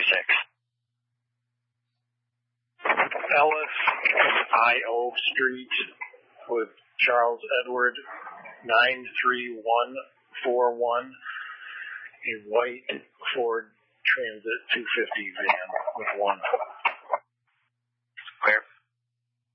Ellis I.O. Street with Charles Edward 93141, a white Ford Transit 250 van with one